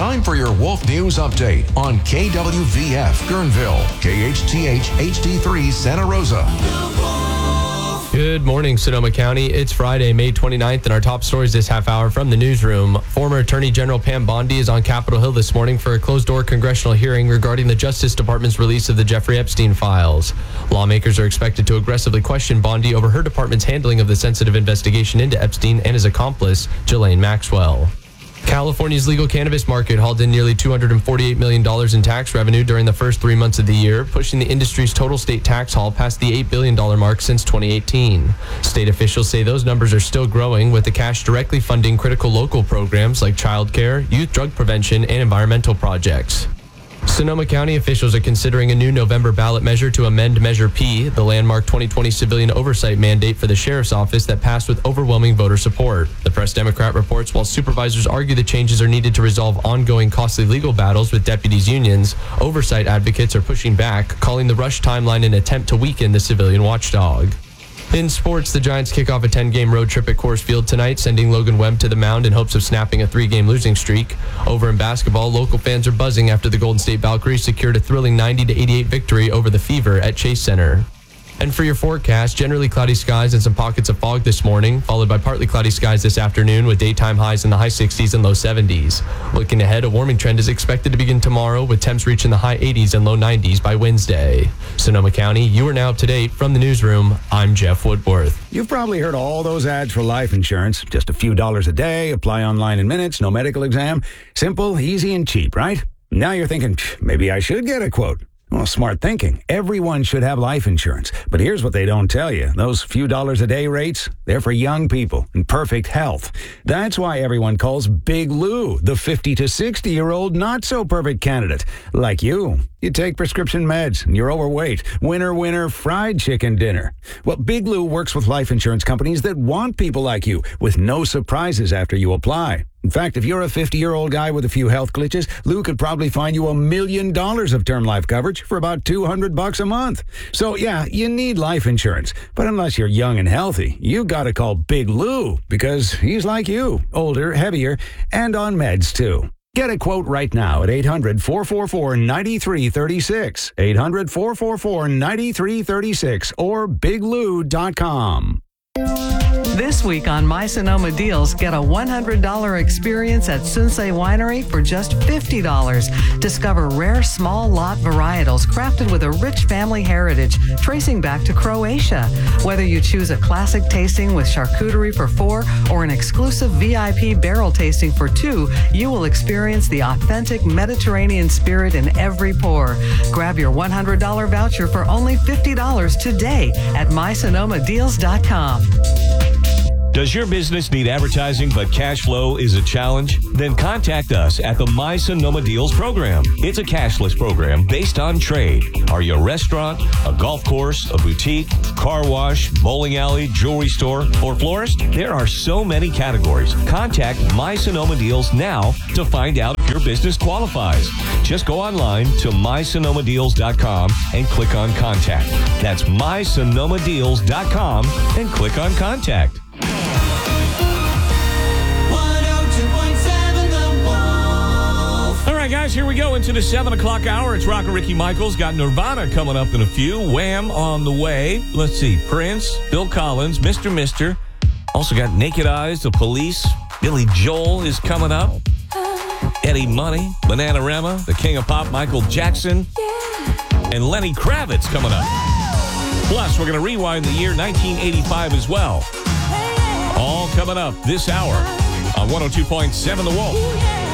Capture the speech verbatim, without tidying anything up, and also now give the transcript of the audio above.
Time for your Wolf News Update on K W V F Guerneville, K H T H H D three Santa Rosa. Good morning, Sonoma County. It's Friday, May twenty-ninth, and our top stories this half hour from the newsroom. Former Attorney General Pam Bondi is on Capitol Hill this morning for a closed-door congressional hearing regarding the Justice Department's release of the Jeffrey Epstein files. Lawmakers are expected to aggressively question Bondi over her department's handling of the sensitive investigation into Epstein and his accomplice, Ghislaine Maxwell. California's legal cannabis market hauled in nearly two hundred forty-eight million dollars in tax revenue during the first three months of the year, pushing the industry's total state tax haul past the eight billion dollars mark since twenty eighteen. State officials say those numbers are still growing, with the cash directly funding critical local programs like childcare, youth drug prevention, and environmental projects. Sonoma County officials are considering a new November ballot measure to amend Measure P, the landmark twenty twenty civilian oversight mandate for the sheriff's office that passed with overwhelming voter support. The Press Democrat reports while supervisors argue the changes are needed to resolve ongoing costly legal battles with deputies' unions, oversight advocates are pushing back, calling the rush timeline an attempt to weaken the civilian watchdog. In sports, the Giants kick off a ten-game road trip at Coors Field tonight, sending Logan Webb to the mound in hopes of snapping a three-game losing streak. Over in basketball, local fans are buzzing after the Golden State Valkyries secured a thrilling ninety to eighty-eight victory over the Fever at Chase Center. And for your forecast, generally cloudy skies and some pockets of fog this morning, followed by partly cloudy skies this afternoon with daytime highs in the high sixties and low seventies. Looking ahead, a warming trend is expected to begin tomorrow with temps reaching the high eighties and low nineties by Wednesday. Sonoma County, you are now up to date from the newsroom. I'm Jeff Woodworth. You've probably heard all those ads for life insurance. Just a few dollars a day, apply online in minutes, no medical exam. Simple, easy, and cheap, right? Now you're thinking, maybe I should get a quote. Well, smart thinking. Everyone should have life insurance. But here's what they don't tell you. Those few dollars a day rates, they're for young people in perfect health. That's why everyone calls Big Lou the fifty to sixty-year-old not-so-perfect candidate. Like you. You take prescription meds and you're overweight. Winner, winner, fried chicken dinner. Well, Big Lou works with life insurance companies that want people like you with no surprises after you apply. In fact, if you're a fifty-year-old guy with a few health glitches, Lou could probably find you a million dollars of term life coverage for about two hundred bucks a month. So, yeah, you need life insurance. But unless you're young and healthy, you gotta call Big Lou because he's like you, older, heavier, and on meds, too. Get a quote right now at eight hundred, four four four, nine three three six, eight hundred, four four four, nine three three six, or big lou dot com. This week on My Sonoma Deals, get a one hundred dollars experience at Sensei Winery for just fifty dollars. Discover rare small lot varietals crafted with a rich family heritage tracing back to Croatia. Whether you choose a classic tasting with charcuterie for four or an exclusive V I P barrel tasting for two, you will experience the authentic Mediterranean spirit in every pour. Grab your one hundred dollars voucher for only fifty dollars today at my sonoma deals dot com. Does your business need advertising but cash flow is a challenge? Then contact us at the My Sonoma Deals program. It's a cashless program based on trade. Are you a restaurant, a golf course, a boutique, car wash, bowling alley, jewelry store, or florist? There are so many categories. Contact My Sonoma Deals now to find out if your business qualifies. Just go online to my sonoma deals dot com and click on Contact. That's my sonoma deals dot com and click on Contact. All right, guys, here we go into the seven o'clock hour. It's Rockin' Ricky Michaels. Got Nirvana coming up in a few. Wham on the way. Let's see. Prince, Bill Collins, Mister Mister. Also got Naked Eyes, The Police. Billy Joel is coming up. Eddie Money, Bananarama, the King of Pop, Michael Jackson, and Lenny Kravitz coming up. Plus, we're going to rewind the year nineteen eighty-five as well. All coming up this hour on one oh two point seven The Wolf.